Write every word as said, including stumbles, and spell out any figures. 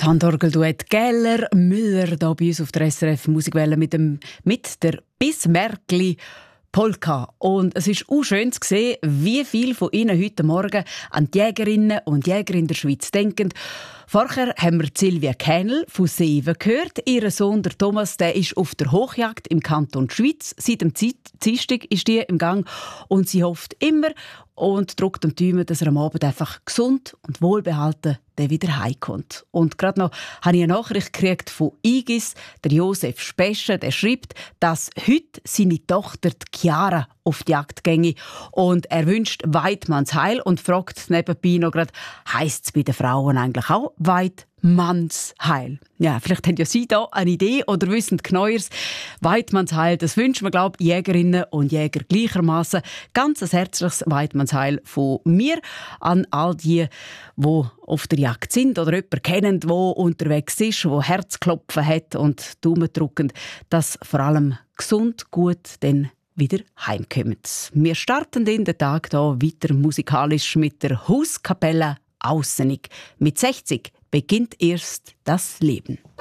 Handorgelduett Geller Müller hier bei uns auf der S R F Musikwelle mit, dem, mit der Bismärkli Polka. Und es ist auch schön zu sehen, wie viele von Ihnen heute Morgen an die Jägerinnen und Jäger in der Schweiz denken. Vorher haben wir Silvia Kähnel von Seewen gehört. Ihr Sohn der Thomas, der ist auf der Hochjagd im Kanton Schwyz. Seit dem Dienstag ist die im Gang und sie hofft immer und drückt den Daumen, dass er am Abend einfach gesund und wohlbehalten der wieder heimkommt. Und gerade noch habe ich eine Nachricht gekriegt von Igis, der Josef Spesche, der schreibt, dass heute seine Tochter die Chiara auf die Jagd ginge und er wünscht Weidmanns Heil und fragt nebenbei noch gerade, heisst es bei den Frauen eigentlich auch Weidmanns Heil? Ja, vielleicht haben ja Sie da eine Idee oder wissen Genaueres. Weidmanns Heil, das wünschen wir, glaube ich, Jägerinnen und Jäger gleichermaßen. Ganz ein herzliches Weidmanns Heil von mir an all die, die auf der Jagd sind oder jemanden kennen, der unterwegs ist, der Herzklopfen hat und Daumen drücken, dass vor allem gesund, gut dann wieder heimkommen. Wir starten den Tag hier weiter musikalisch mit der Hauskapelle Aussenig. Mit sechzig beginnt erst das Leben.